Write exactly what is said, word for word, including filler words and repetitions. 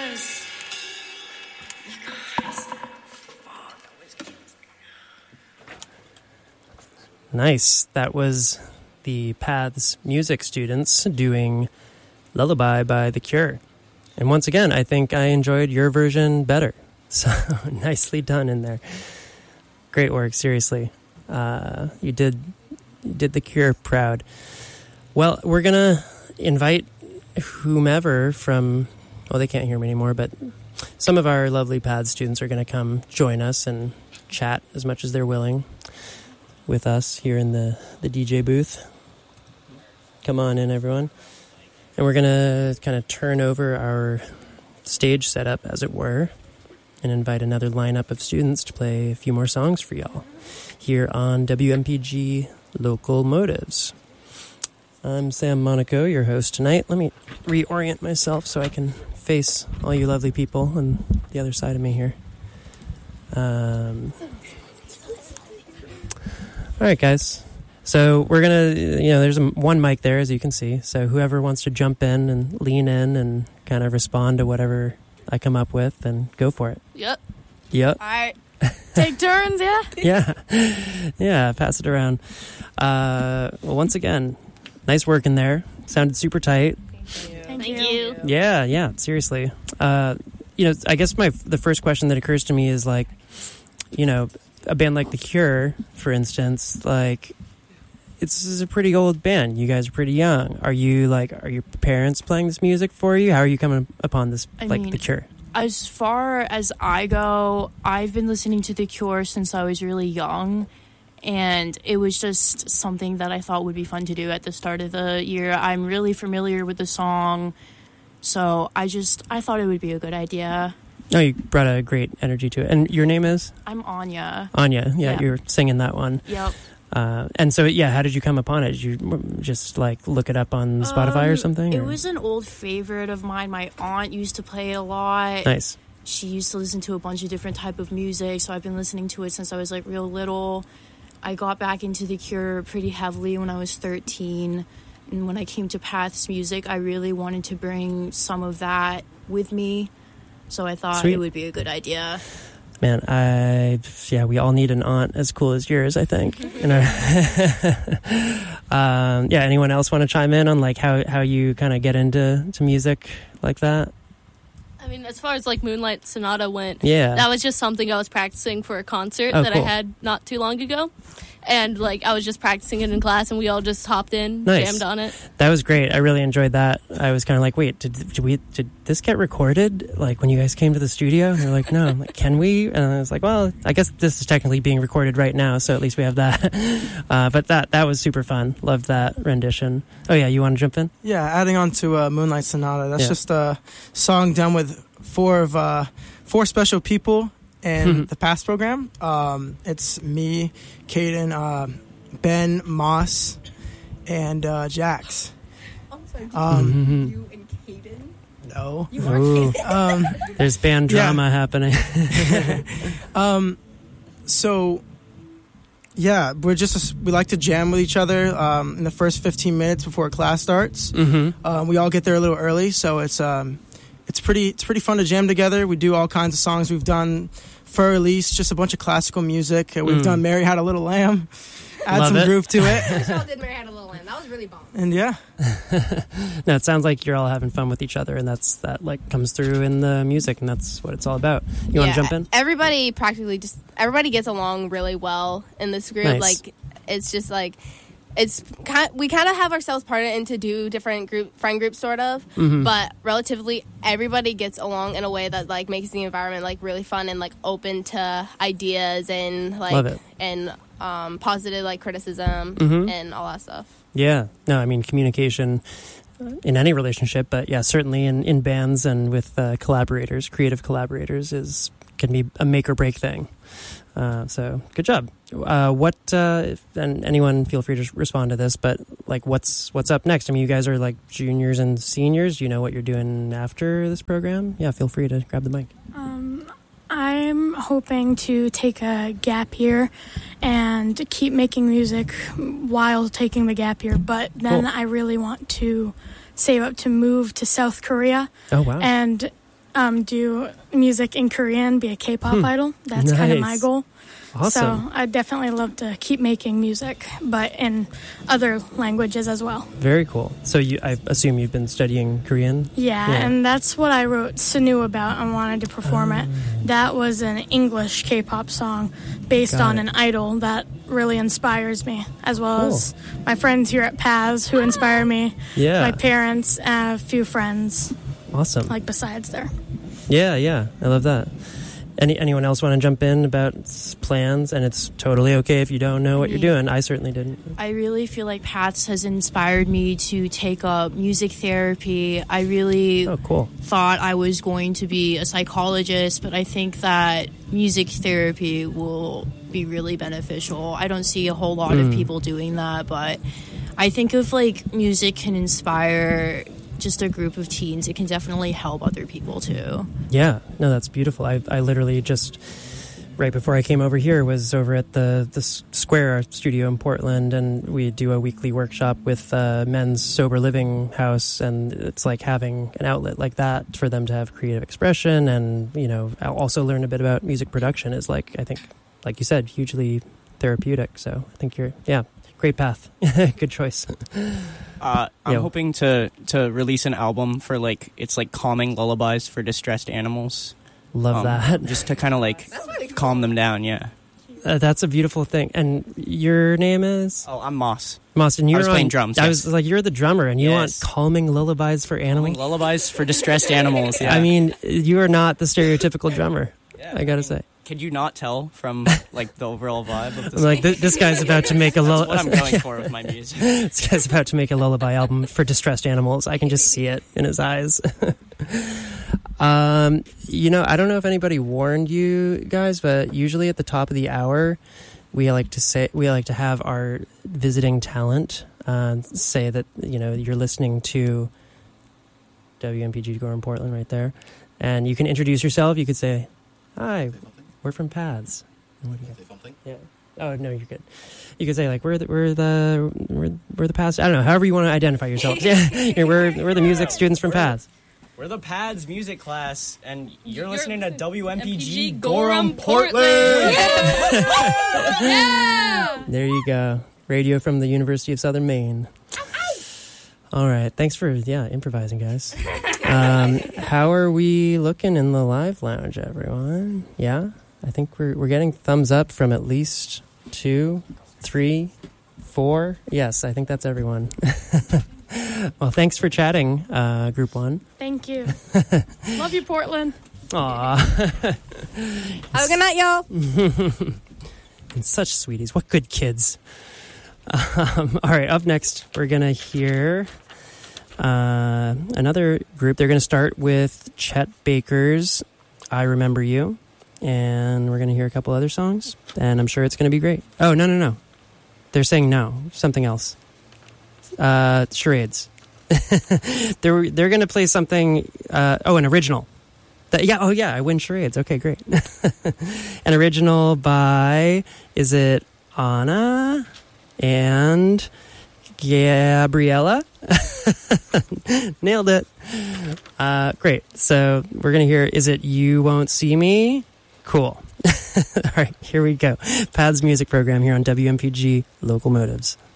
guys. You guys. Nice. That was the Paths music students doing Lullaby by The Cure. And once again, I think I enjoyed your version better. So nicely done in there. Great work, seriously. Uh, you did you did The Cure proud. Well, we're going to invite whomever from, well, they can't hear me anymore, but some of our lovely Paths students are going to come join us and chat as much as they're willing with us here in the, the D J booth. Come on in, everyone. And we're going to kind of turn over our stage setup, as it were, and invite another lineup of students to play a few more songs for y'all here on W M P G Local Motives. I'm Sam Monaco, your host tonight. Let me reorient myself so I can face all you lovely people on the other side of me here. Um, all right, guys. So we're going to, you know, there's a, one mic there, as you can see. So whoever wants to jump in and lean in and kind of respond to whatever I come up with, then go for it. Yep. Yep. All right. Take turns, yeah? Yeah. Yeah, pass it around. Uh, well, once again, nice work in there. Sounded super tight. Thank you. Thank Thank you. you. Yeah, yeah, seriously. Uh, you know, I guess my the first question that occurs to me is like, you know, a band like The Cure, for instance, like, it's, this is a pretty old band. You guys are pretty young. Are you like, are your parents playing this music for you? How are you coming upon this, I like mean, The Cure? As far as I go, I've been listening to The Cure since I was really young, and it was just something that I thought would be fun to do at the start of the year. I'm really familiar with the song, so I just, I thought it would be a good idea. Oh, you brought a great energy to it. And your name is? I'm Anya. Anya. Yeah, Yeah. you were singing that one. Yep. Uh, and so, yeah, how did you come upon it? Did you just, like, look it up on Spotify Um, or something? It or? was an old favorite of mine. My aunt used to play it a lot. Nice. She used to listen to a bunch of different type of music, so I've been listening to it since I was, like, real little. I got back into The Cure pretty heavily when I was thirteen. And when I came to Paths Music, I really wanted to bring some of that with me. So I thought Sweet. it would be a good idea. Man, I, yeah, we all need an aunt as cool as yours, I think. You know? um, yeah, anyone else want to chime in on, like, how, how you kind of get into to music like that? I mean, as far as like Moonlight Sonata went, Yeah. that was just something I was practicing for a concert Oh, that cool. I had not too long ago. And like I was just practicing it in class and we all just hopped in, Nice. jammed on it. That was great. I really enjoyed that. I was kind of like, wait, did, did we did this get recorded? Like when you guys came to the studio? And they're like, no. I'm like, can we? And I was like, well, I guess this is technically being recorded right now, so at least we have that. Uh, but that that was super fun. Loved that rendition. Oh yeah, you want to jump in? Yeah, adding on to uh, Moonlight Sonata. That's Yeah. just a song done with four of uh, four special people in the past program. Um, it's me, Caden, uh, Ben, Moss, and uh, Jax. Oh, sorry. Um, Mhm. You and Caden? No. You are Ooh. Caden. Um, There's band Yeah. drama happening. um, so, yeah, we're just we like to jam with each other um, in the first fifteen minutes before class starts. Mm-hmm. Um, we all get there a little early, so it's um, it's pretty it's pretty fun to jam together. We do all kinds of songs. We've done for release just a bunch of classical music. Uh, We've Mm. done Mary Had a Little Lamb, add Love some it. groove to it, Michelle did Mary Had a Little Lamb. That was really bomb. and yeah, No, it sounds like you're all having fun with each other, and that's that like comes through in the music, and that's what it's all about. You want to jump in? Everybody practically just everybody gets along really well in this group. Nice. Like it's just like it's kind we kind of have ourselves parted into two different group friend groups sort of, Mhm. but relatively everybody gets along in a way that like makes the environment like really fun and like open to ideas and like Love it. and um, positive like criticism Mhm. and all that stuff. Yeah. No, I mean, communication in any relationship, but yeah, certainly in, in bands and with uh, collaborators, creative collaborators is can be a make or break thing. Uh, so good job. Uh, what, uh, if, and anyone feel free to respond to this, but like what's, what's up next? I mean, you guys are like juniors and seniors. Do you know what you're doing after this program? Yeah. Feel free to grab the mic. Um, I'm hoping to take a gap year and keep making music while taking the gap year, but then Cool. I really want to save up to move to South Korea. Oh, wow. And um, do music in Korean, be a K-pop idol. That's kind of my Nice. goal. Awesome. So I'd definitely love to keep making music, but in other languages as well. Very cool. So you, I assume you've been studying Korean? Yeah, Yeah. and that's what I wrote Sanu about and wanted to perform it. That was an English K-pop song based Got on it. an idol that really inspires me, as well Cool. as my friends here at P A Z who inspire me, Yeah. my parents, and a few friends, Awesome. like besides there. Yeah, yeah. I love that. Any anyone else want to jump in about s- plans? And it's totally okay if you don't know what you're doing. I certainly didn't. I really feel like Pats has inspired me to take up music therapy. I really Oh, cool. thought I was going to be a psychologist, but I think that music therapy will be really beneficial. I don't see a whole lot Mm. of people doing that, but I think if like music can inspire just a group of teens, it can definitely help other people too. Yeah, no, that's beautiful. I, I literally just, right before I came over here, was over at the, the S- Square Art Studio in Portland, and we do a weekly workshop with uh, Men's Sober Living House, and it's like having an outlet like that for them to have creative expression and, you know, also learn a bit about music production is like, I think, like you said, hugely therapeutic. So I think you're, yeah, great path. Good choice. Uh, I'm Yo. hoping to to release an album for like it's like calming lullabies for distressed animals. Love Um, that. Just to kind of like calm them down. Yeah. Uh, that's a beautiful thing. And your name is? Oh, I'm Moss. Moss, and you're was playing on- drums, I yes. was like, you're the drummer, and you want Yes. calming lullabies for Calming animals. lullabies for distressed animals. Yeah. I mean, you are not the stereotypical drummer. Yeah, I gotta mean, say, Could you not tell from like the overall vibe of this? I'm like th- this guy's about to make a That's what I'm lullaby. going for with my music. This guy's about to make a lullaby album for distressed animals. I can just see it in his eyes. um, you know, I don't know if anybody warned you guys, but usually at the top of the hour, we like to say we like to have our visiting talent uh, say that you know you're listening to W M P G Gorham Portland right there, and you can introduce yourself. You could say, "Hi, we're from Paths." And what do you got? Say something? Yeah. Oh no, you're good. You could say like we're the we're the we're, we're the Paths. I don't know. However you want to identify yourselves. Yeah, yeah, we're we're the music students from Paths. We're the Pads music class, and you're, You're listening to listening W M P G M P G Gorham Gorham Portland. Yeah! There you go. Radio from the University of Southern Maine. All right. Thanks for yeah improvising, guys. Um, how are we looking in the live lounge, everyone? Yeah, I think we're we're getting thumbs up from at least two, three, four. Yes, I think that's everyone. Well, thanks for chatting, uh, Group One. Thank you. Love you, Portland. Aw, Have a good night, y'all. and such sweeties. What good kids. Um, all right, up next, we're going to hear uh, another group. They're going to start with Chet Baker's I Remember You, and we're going to hear a couple other songs, and I'm sure it's going to be great. Oh, no, no, no. They're saying no, something else. Uh, charades. they're they're going to play something, uh, oh, an original. That, yeah, oh, yeah, I win charades. Okay, great. An original by, is it Anna and Gabriella? Nailed it. Uh, great. So we're going to hear, is it You Won't See Me? Cool. All right, here we go. Paths music program here on W M P G Local Motives.